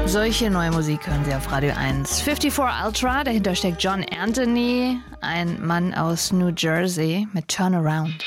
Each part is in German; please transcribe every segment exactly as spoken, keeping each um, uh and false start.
Solche neue Musik hören Sie auf Radio eins. vierundfünfzig Ultra, dahinter steckt John Anthony, ein Mann aus New Jersey mit Turnaround.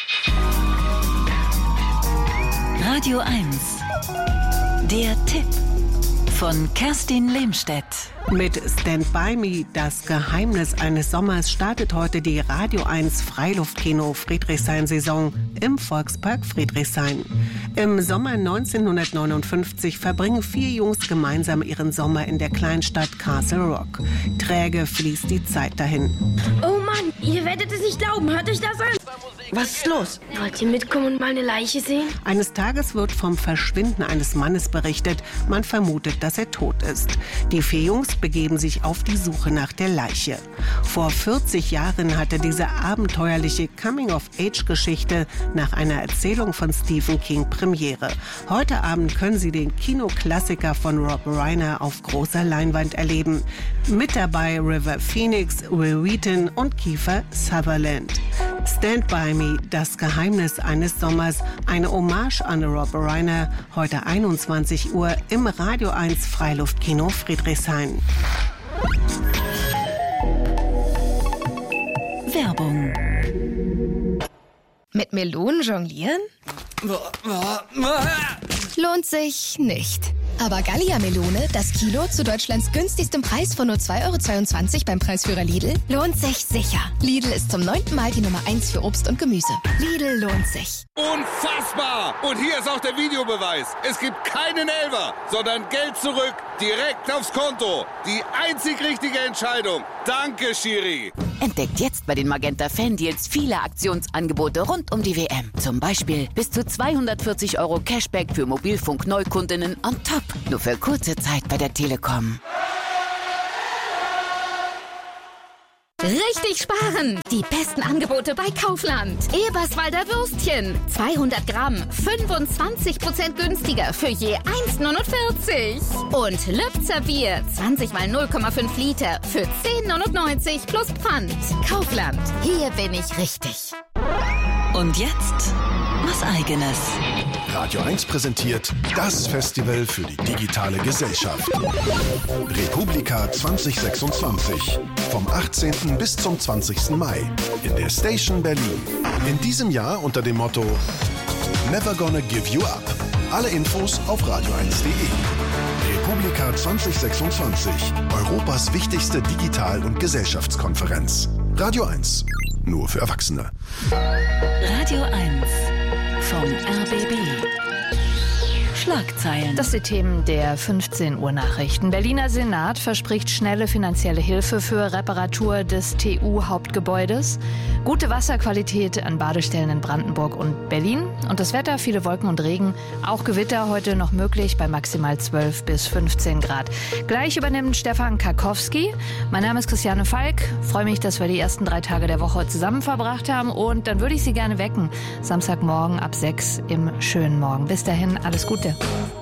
Radio eins. Der Tipp von Kerstin Lehmstedt. Mit Stand By Me, das Geheimnis eines Sommers, startet heute die Radio eins Freiluftkino Friedrichshain-Saison im Volkspark Friedrichshain. Im Sommer neunzehnhundertneunundfünfzig verbringen vier Jungs gemeinsam ihren Sommer in der Kleinstadt Castle Rock. Träge fließt die Zeit dahin. Oh Mann, ihr werdet es nicht glauben. Hört euch das an. Was ist los? Wollt ihr mitkommen und mal eine Leiche sehen? Eines Tages wird vom Verschwinden eines Mannes berichtet. Man vermutet, dass er tot ist. Die vier Jungs begeben sich auf die Suche nach der Leiche. Vor vierzig Jahren hatte diese abenteuerliche Coming-of-Age-Geschichte nach einer Erzählung von Stephen King Premiere. Heute Abend können Sie den Kinoklassiker von Rob Reiner auf großer Leinwand erleben. Mit dabei River Phoenix, Will Wheaton und Kiefer Sutherland. Stand By Me, das Geheimnis eines Sommers, eine Hommage an Rob Reiner, heute einundzwanzig Uhr im Radio eins Freiluftkino Friedrichshain. Werbung. Mit Melonen jonglieren? Lohnt sich nicht. Aber Gallia-Melone, das Kilo zu Deutschlands günstigstem Preis von nur zwei Euro zweiundzwanzig beim Preisführer Lidl, lohnt sich sicher. Lidl ist zum neunten Mal die Nummer eins für Obst und Gemüse. Lidl lohnt sich. Unfassbar! Und hier ist auch der Videobeweis. Es gibt keinen Elfer, sondern Geld zurück, direkt aufs Konto. Die einzig richtige Entscheidung. Danke, Schiri. Entdeckt jetzt bei den Magenta Fan-Deals viele Aktionsangebote rund um die W M. Zum Beispiel bis zu zweihundertvierzig Euro Cashback für Mobilfunk-Neukundinnen on top. Nur für kurze Zeit bei der Telekom. Richtig sparen! Die besten Angebote bei Kaufland. Eberswalder Würstchen. zweihundert Gramm, fünfundzwanzig Prozent günstiger für je eins neunundvierzig. Und Lübzer Bier, zwanzig mal null Komma fünf Liter für zehn neunundneunzig plus Pfand. Kaufland, hier bin ich richtig. Und jetzt was Eigenes. Radio eins präsentiert das Festival für die digitale Gesellschaft. Republika zwanzig sechsundzwanzig. Vom achtzehnten bis zum zwanzigsten Mai in der Station Berlin. In diesem Jahr unter dem Motto Never Gonna Give You Up. Alle Infos auf radio eins punkt de. Republika zwanzig sechsundzwanzig. Europas wichtigste Digital- und Gesellschaftskonferenz. Radio eins. Nur für Erwachsene. Radio eins vom R B B. Schlagzeilen. Das sind die Themen der fünfzehn Uhr Nachrichten. Berliner Senat verspricht schnelle finanzielle Hilfe für Reparatur des T U-Hauptgebäudes. Gute Wasserqualität an Badestellen in Brandenburg und Berlin. Und das Wetter, viele Wolken und Regen. Auch Gewitter heute noch möglich bei maximal zwölf bis fünfzehn Grad. Gleich übernimmt Stefan Karkowski. Mein Name ist Christiane Falk. Freue mich, dass wir die ersten drei Tage der Woche zusammen verbracht haben. Und dann würde ich Sie gerne wecken. Samstagmorgen ab sechs im schönen Morgen. Bis dahin, alles Gute.